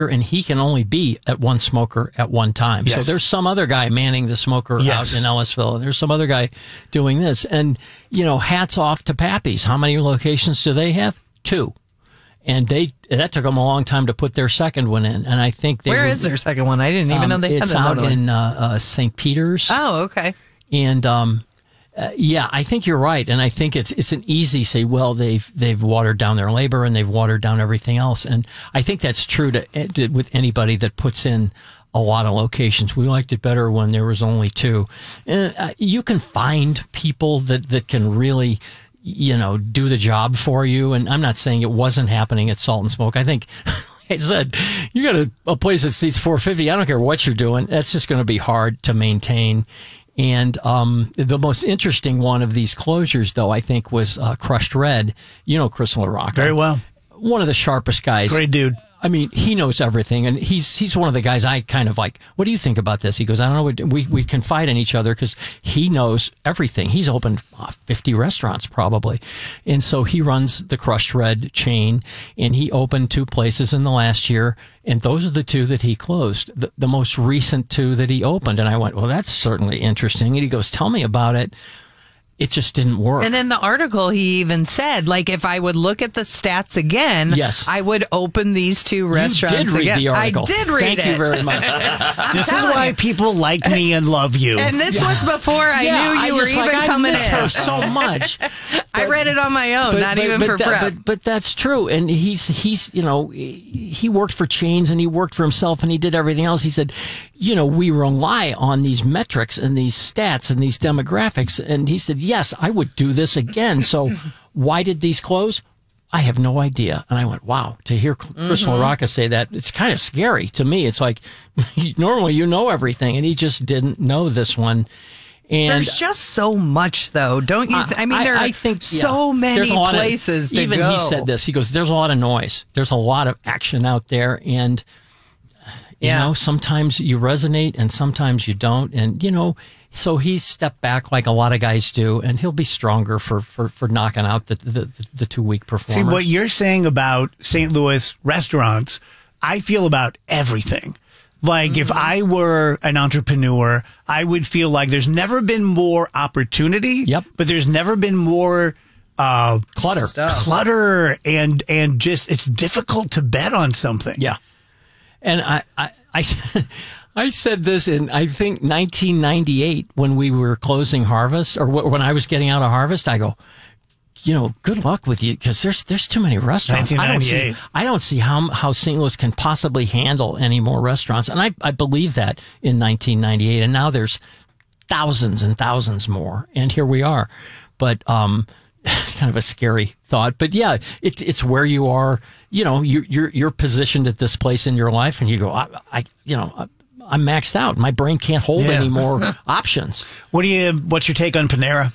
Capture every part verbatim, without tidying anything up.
and he can only be at one smoker at one time. Yes. So there's some other guy manning the smoker Yes. out in Ellisville, and there's some other guy doing this. And, you know, hats off to Pappy's. How many locations do they have? Two. And they that took them a long time to put their second one in. And I think they Where were, is their second one? I didn't even um, know they had it's another out one. in uh, uh, Saint Peter's. Oh, okay. And um, uh, yeah, I think you're right, and I think it's it's an easy say. Well, they've they've watered down their labor and they've watered down everything else, and I think that's true to, to with anybody that puts in a lot of locations. We liked it better when there was only two. And uh, you can find people that that can really, you know, do the job for you. And I'm not saying it wasn't happening at Salt and Smoke. I think. I said, you got a, a place that seats four fifty. I don't care what you're doing. That's just going to be hard to maintain. And um, the most interesting one of these closures, though, I think, was uh, Crushed Red. You know Chris LaRocca. Very well. One of the sharpest guys. Great dude. I mean, he knows everything, and he's he's one of the guys I kind of like. What do you think about this? He goes, I don't know. We we confide in each other because he knows everything. He's opened uh, fifty restaurants probably, and so he runs the Crushed Red chain, and he opened two places in the last year, and those are the two that he closed. The, the most recent two that he opened, and I went, well, that's certainly interesting. And he goes, tell me about it. It just didn't work. And in the article, he even said, like, if I would look at the stats again, yes. I would open these two restaurants You did read again. the article. I did read Thank it. you very much. This is why you. people like me and love you. And this yeah. was before I yeah, knew you I were just, even like, coming I miss in. her so much. I read it on my own, but, not but, even but for that, prep. But, but that's true. And he's, he's, you know, he worked for chains and he worked for himself and he did everything else. He said, you know, we rely on these metrics and these stats and these demographics. And he said, yes, I would do this again. So why did these close? I have no idea. And I went, wow, to hear Chris Mm-hmm. LaRocca say that, it's kind of scary to me. It's like, normally you know everything, and he just didn't know this one. And there's just so much, though, don't you? Th- I mean, there I, are I think, yeah, so many places of, to even go. He said this. He goes, there's a lot of noise. There's a lot of action out there. And, you yeah. know, sometimes you resonate and sometimes you don't. And, you know, so he stepped back like a lot of guys do, and he'll be stronger for, for, for knocking out the, the, the two-week performance. See, what you're saying about Saint Louis restaurants, I feel about everything. Like, mm-hmm. if I were an entrepreneur, I would feel like there's never been more opportunity, yep. but there's never been more uh, clutter. Stuff. Clutter, and and just, it's difficult to bet on something. Yeah. And I, I, I, I said this in, I think, nineteen ninety-eight when we were closing Harvest, or when I was getting out of Harvest. I go, you know, good luck with you, because there's there's too many restaurants. I don't see, I don't see how how Saint Louis can possibly handle any more restaurants, and I I believe that in nineteen ninety-eight, and now there's thousands and thousands more, and here we are. But um, it's kind of a scary thought. But yeah, it's it's where you are. You know, you you're you're positioned at this place in your life, and you go, I, I you know. I, I'm maxed out. My brain can't hold yeah. any more options. What do you? What's your take on Panera?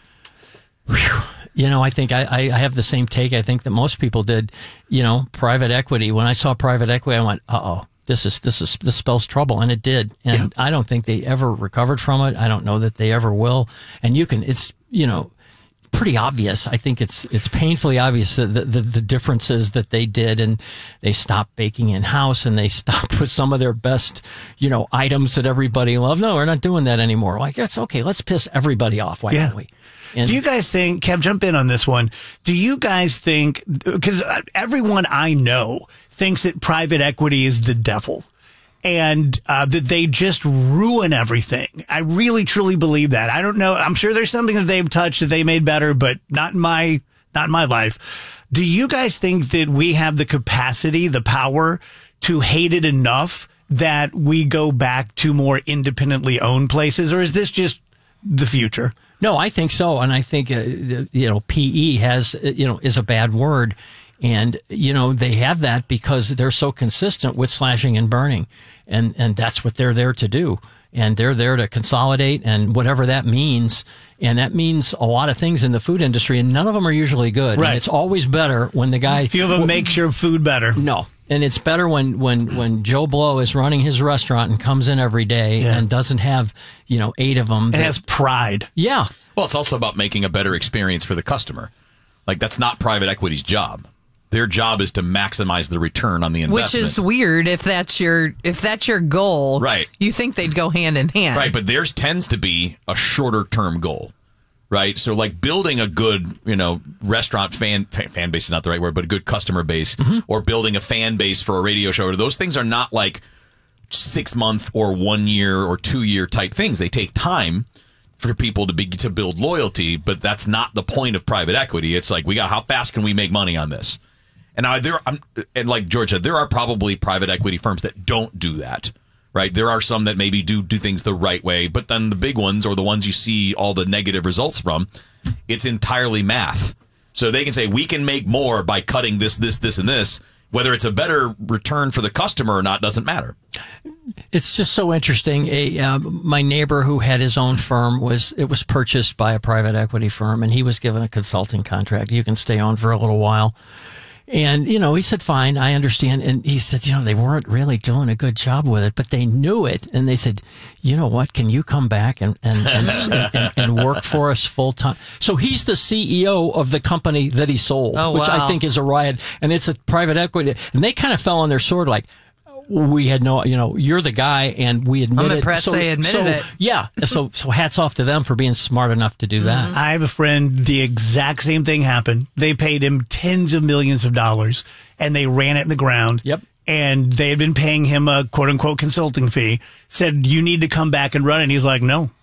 Whew. You know, I think I, I have the same take I think that most people did. You know, private equity. When I saw private equity, I went, uh oh, this is this is this spells trouble, and it did. And yeah. I don't think they ever recovered from it. I don't know that they ever will. And you can, it's you know, pretty obvious. I think it's it's painfully obvious that the, the, the differences that they did, and they stopped baking in house, and they stopped with some of their best, you know, items that everybody loved. No, we're not doing that anymore. Like, that's okay. Let's piss everybody off. Why yeah. don't we? And do you guys think, Kev, jump in on this one. Do you guys think, because everyone I know thinks that private equity is the devil, and uh, that they just ruin everything. I really, truly believe that. I don't know. I'm sure there's something that they've touched that they made better, but not in my, not in my life. Do you guys think that we have the capacity, the power to hate it enough that we go back to more independently owned places, or is this just the future? No, I think so. And I think, uh, you know, P E has, you know, is a bad word. And, you know, they have that because they're so consistent with slashing and burning. And, and that's what they're there to do. And they're there to consolidate, and whatever that means. And that means a lot of things in the food industry, and none of them are usually good. Right. And it's always better when the guy... A few of them well, make your food better. No. And it's better when, when, when Joe Blow is running his restaurant and comes in every day yeah. and doesn't have, you know, eight of them. It that, has pride. Yeah. Well, it's also about making a better experience for the customer. Like, that's not private equity's job. Their job is to maximize the return on the investment. Which is weird if that's your if that's your goal. Right. You think they'd go hand in hand. Right, but theirs tends to be a shorter term goal. Right? So like building a good, you know, restaurant fan fan base is not the right word, but a good customer base, mm-hmm. or building a fan base for a radio show. Those things are not like six month or one year or two year type things. They take time for people to be to build loyalty, but that's not the point of private equity. It's like, we got, how fast can we make money on this? And I, there, I'm, and like George said, there are probably private equity firms that don't do that, right? There are some that maybe do do things the right way, but then the big ones, or the ones you see all the negative results from, it's entirely math. So they can say, we can make more by cutting this, this, this, and this. Whether it's a better return for the customer or not doesn't matter. It's just so interesting. A, uh, my neighbor who had his own firm was, it was purchased by a private equity firm, and he was given a consulting contract. You can stay on for a little while. And, you know, he said, fine, I understand. And he said, you know, they weren't really doing a good job with it, but they knew it. And they said, you know what, can you come back and, and, and, and, and work for us full time? So he's the C E O of the company that he sold, oh, which wow. I think is a riot. And it's a private equity. And they kind of fell on their sword like, we had no, you know, you're the guy, and we admit I'm it. impressed so, they admitted so, it. Yeah. So, so hats off to them for being smart enough to do that. I have a friend, the exact same thing happened. They paid him tens of millions of dollars, and they ran it in the ground. Yep. And they had been paying him a quote unquote consulting fee. Said, you need to come back and run it. And he's like, no.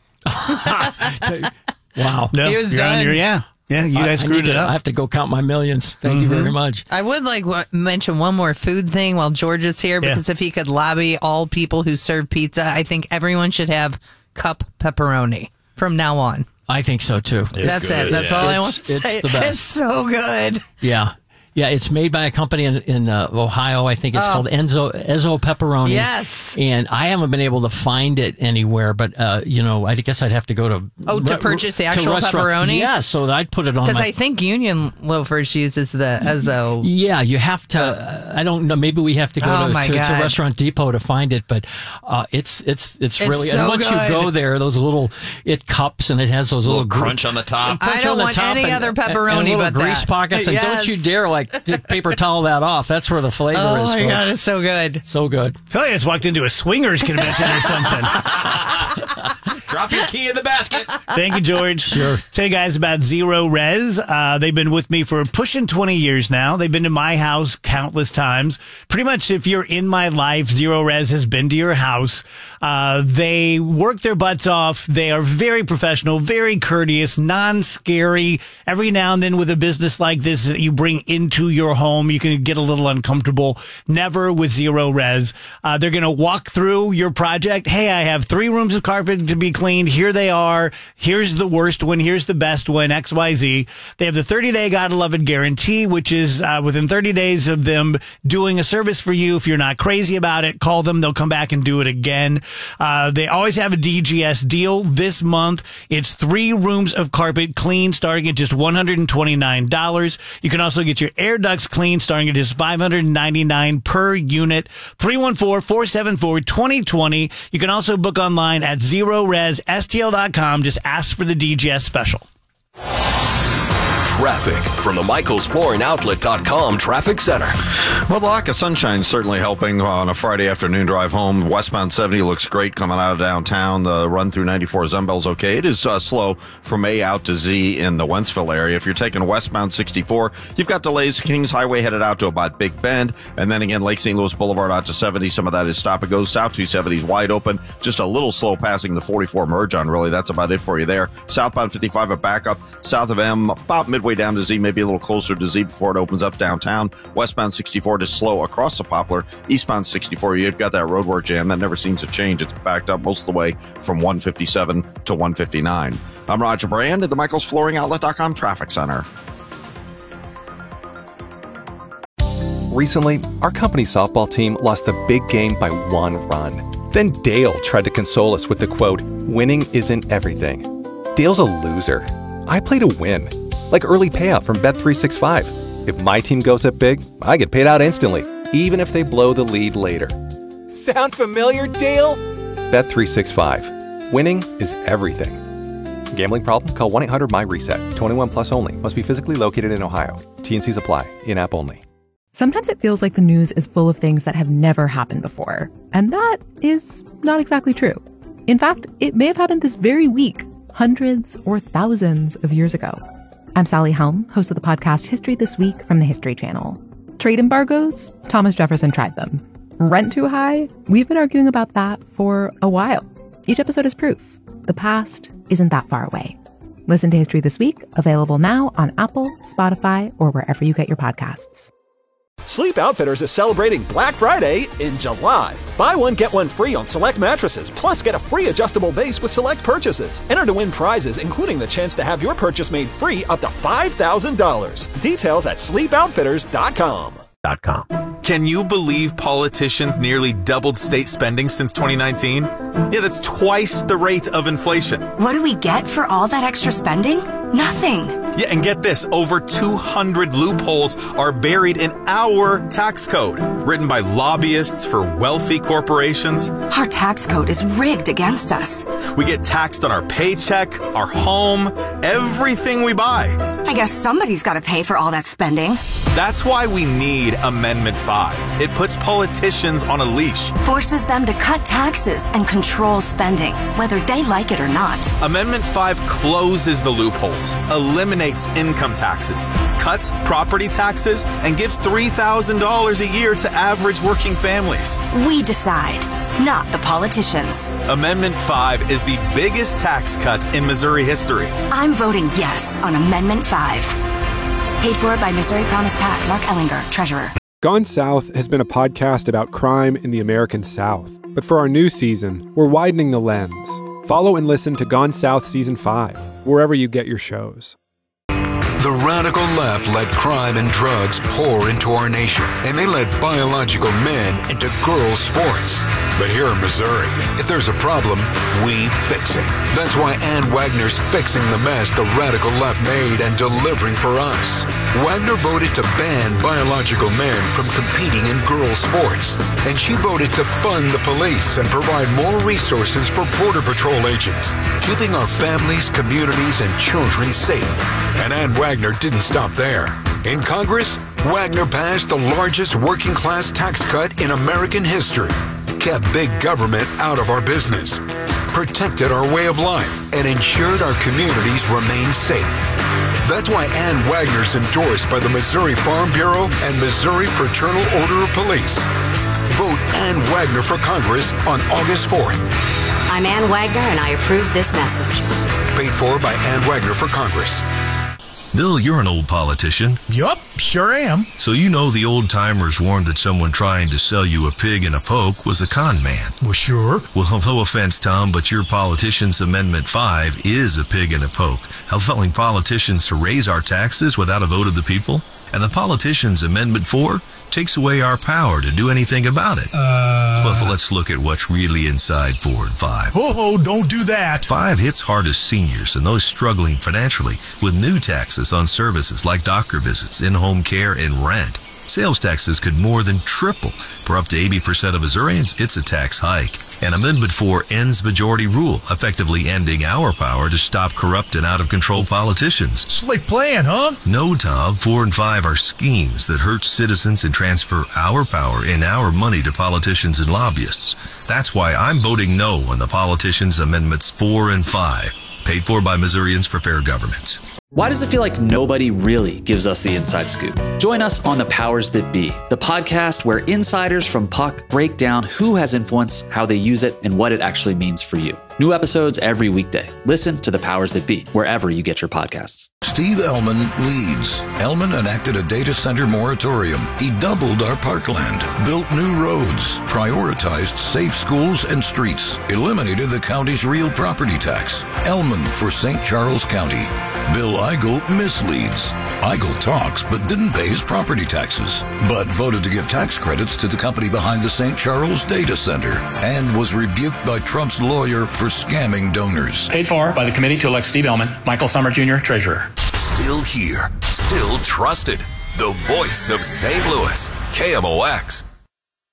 Wow. No, He was you're on done. your, yeah. Yeah, you guys I, screwed I it to, up. I have to go count my millions. Thank mm-hmm. you very much. I would like w- mention one more food thing while George is here, because Yeah. if he could lobby all people who serve pizza, I think everyone should have cup pepperoni from now on. I think so too. It's That's good, it. That's yeah. all I It's- want to it's say. the best. It's so good. Yeah. Yeah, it's made by a company in, in uh, Ohio. I think it's Oh. called Enzo Ezzo Pepperoni. Yes. And I haven't been able to find it anywhere, but, uh, you know, I guess I'd have to go to... Oh, to purchase the actual restaurant. pepperoni? Yeah, so I'd put it on Because my... I think Union Loafers uses the Ezzo. Yeah, you have to. Uh, I don't know. Maybe we have to go Oh, to, my to, to God. Restaurant Depot to find it. But uh, it's it's it's It's really. so and once good. you go there, those little it cups and it has those little little, crunch on the top. crunch I don't on the want top any and, other and- pepperoni and little but grease that. pockets. And Yes. don't you dare like paper towel that off. That's where the flavor Oh is. my folks. God, it's so good. So good. I feel like I just walked into a swingers convention or something. Drop your key in the basket. Thank you, George. Sure. Tell you guys about Zero Res. Uh, they've been with me for pushing twenty years now. They've been to my house countless times. Pretty much if you're in my life, Zero Res has been to your house. Uh, they work their butts off. They are very professional, very courteous, non-scary. Every now and then with a business like this that you bring into your home, you can get a little uncomfortable. Never with Zero Res. Uh, they're going to walk through your project. Hey, I have three rooms of carpet to be cleaned. Here they are. Here's the worst one. Here's the best one, X Y Z. They have the thirty-day Gotta Love It guarantee, which is uh, within thirty days of them doing a service for you. If you're not crazy about it, call them. They'll come back and do it again. Uh, they always have a D G S deal. This month, it's three rooms of carpet clean, starting at just one hundred twenty-nine dollars. You can also get your air ducts clean, starting at just five hundred ninety-nine dollars per unit. three one four, four seven four, two zero two zero. You can also book online at zero res s t l dot com. Just ask for the D G S special. Traffic from the Michaels Flooring Outlet dot com Traffic Center. Well, the lack of sunshine is certainly helping on a Friday afternoon drive home. Westbound seventy looks great coming out of downtown. The run through ninety-four Zembel's okay. It is uh, slow from A out to Z in the Wentzville area. If you're taking westbound sixty-four, you've got delays. Kings Highway headed out to about Big Bend. And then again, Lake Saint Louis Boulevard out to seventy. Some of that is stop and go. South two seventy is wide open. Just a little slow passing the forty-four merge on, really. That's about it for you there. Southbound fifty-five, a backup. South of M, about midway down to Z, maybe a little closer to Z before it opens up downtown. Westbound sixty-four just slow across the Poplar. Eastbound sixty-four, you've got that roadwork jam. That never seems to change. It's backed up most of the way from one fifty-seven to one fifty-nine. I'm Roger Brand at the Michaels Flooring Outlet dot com Traffic Center. Recently, our company's softball team lost a big game by one run. Then Dale tried to console us with the quote, "Winning isn't everything." Dale's a loser. I play to win. Like early payout from Bet three sixty-five. If my team goes up big, I get paid out instantly, even if they blow the lead later. Sound familiar, Dale? Bet three sixty-five. Winning is everything. Gambling problem? Call one eight hundred M Y RESET. twenty-one plus only. Must be physically located in Ohio. T and C's apply. In-app only. Sometimes it feels like the news is full of things that have never happened before, and that is not exactly true. In fact, it may have happened this very week, hundreds or thousands of years ago. I'm Sally Helm, host of the podcast History This Week from the History Channel. Trade embargoes? Thomas Jefferson tried them. Rent too high? We've been arguing about that for a while. Each episode is proof. The past isn't that far away. Listen to History This Week, available now on Apple, Spotify, or wherever you get your podcasts. Sleep Outfitters is celebrating Black Friday in July. Buy one, get one free on select mattresses, plus get a free adjustable base with select purchases. Enter to win prizes, including the chance to have your purchase made free up to five thousand dollars. Details at sleep outfitters dot com. Can you believe politicians nearly doubled state spending since twenty nineteen? Yeah, that's twice the rate of inflation. What do we get for all that extra spending? Nothing. Yeah, and get this, over two hundred loopholes are buried in our tax code, written by lobbyists for wealthy corporations. Our tax code is rigged against us. We get taxed on our paycheck, our home, everything we buy. I guess somebody's got to pay for all that spending. That's why we need Amendment five. It puts politicians on a leash. Forces them to cut taxes and control spending, whether they like it or not. Amendment five closes the loopholes, eliminates income taxes, cuts property taxes, and gives three thousand dollars a year to average working families. We decide, not the politicians. Amendment five is the biggest tax cut in Missouri history. I'm voting yes on Amendment five. Paid for by Missouri Promise PAC, Mark Ellinger, Treasurer. Gone South has been a podcast about crime in the American South. But for our new season, we're widening the lens. Follow and listen to Gone South Season five, wherever you get your shows. The radical left let crime and drugs pour into our nation, and they let biological men into girls' sports. But here in Missouri, if there's a problem, we fix it. That's why Ann Wagner's fixing the mess the radical left made and delivering for us. Wagner voted to ban biological men from competing in girls' sports, and she voted to fund the police and provide more resources for Border Patrol agents, keeping our families, communities, and children safe. And Ann Wagner didn't stop there. In Congress, Wagner passed the largest working-class tax cut in American history, kept big government out of our business, protected our way of life, and ensured our communities remain safe. That's why Ann Wagner's endorsed by the Missouri Farm Bureau and Missouri Fraternal Order of Police. Vote Ann Wagner for Congress on August fourth. I'm Ann Wagner, and I approve this message. Paid for by Ann Wagner for Congress. Bill, you're an old politician. Yup, sure am. So you know the old-timers warned that someone trying to sell you a pig in a poke was a con man. Well, sure. Well, no offense, Tom, but your politician's Amendment five is a pig in a poke, allowing politicians to raise our taxes without a vote of the people. And the politician's Amendment four takes away our power to do anything about it. Uh... But let's look at what's really inside four and five. Ho ho, don't do that. five hits hardest seniors and those struggling financially with new taxes on services like doctor visits, in-home care, and rent. Sales taxes could more than triple. For up to eighty percent of Missourians, it's a tax hike. And Amendment four ends majority rule, effectively ending our power to stop corrupt and out-of-control politicians. Slick plan, huh? No, Tom. four and five are schemes that hurt citizens and transfer our power and our money to politicians and lobbyists. That's why I'm voting no on the politicians' Amendments four and five, paid for by Missourians for Fair Government. Why does it feel like nobody really gives us the inside scoop? Join us on The Powers That Be, the podcast where insiders from Puck break down who has influence, how they use it, and what it actually means for you. New episodes every weekday. Listen to The Powers That Be, wherever you get your podcasts. Steve Ellman leads. Ellman enacted a data center moratorium. He doubled our parkland, built new roads, prioritized safe schools and streets, eliminated the county's real property tax. Ellman for Saint Charles County. Bill Eigel misleads. Eigel talks but didn't pay his property taxes, but voted to give tax credits to the company behind the Saint Charles Data Center and was rebuked by Trump's lawyer for scamming donors. Paid for by the committee to elect Steve Ellman, Michael Summer Junior, Treasurer. Still here, still trusted. The voice of Saint Louis, K M O X.